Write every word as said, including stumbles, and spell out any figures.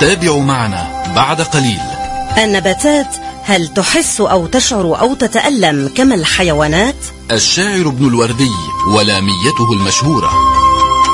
تابعوا معنا بعد قليل. النباتات هل تحس أو تشعر أو تتألم كما الحيوانات؟ الشاعر ابن الوردي ولاميته المشهورة.